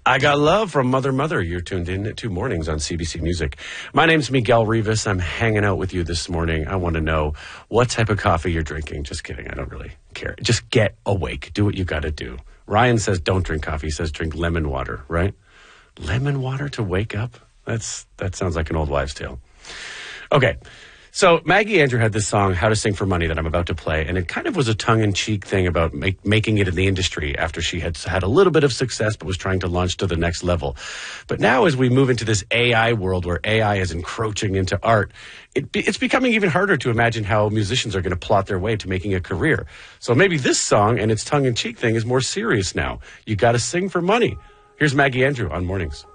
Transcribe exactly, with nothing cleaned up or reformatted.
I Got Love from Mother Mother. You're tuned in to Mornings on C B C Music. My name's Miguel Rivas. I'm hanging out with you this morning. I want to know what type of coffee you're drinking. Just kidding. I don't really care. Just get awake. Do what you got to do. Ryan says don't drink coffee. He says drink lemon water, right? Lemon water to wake up? That's That sounds like an old wives' tale. Okay. So Maggie Andrew had this song, How to Sing for Money, that I'm about to play, and it kind of was a tongue-in-cheek thing about make, making it in the industry after she had had a little bit of success but was trying to launch to the next level. But now as we move into this A I world where A I is encroaching into art, it be, it's becoming even harder to imagine how musicians are going to plot their way to making a career. So maybe this song and its tongue-in-cheek thing is more serious now. You got to sing for money. Here's Maggie Andrew on Mornings.